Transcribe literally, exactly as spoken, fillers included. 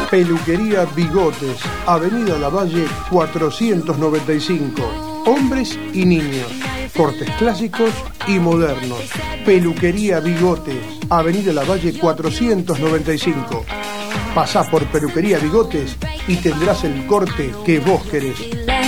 Peluquería Bigotes, Avenida Lavalle cuatrocientos noventa y cinco. Hombres y niños, cortes clásicos y modernos. Peluquería Bigotes, Avenida Lavalle cuatrocientos noventa y cinco. Pasá por Peluquería Bigotes y tendrás el corte que vos querés.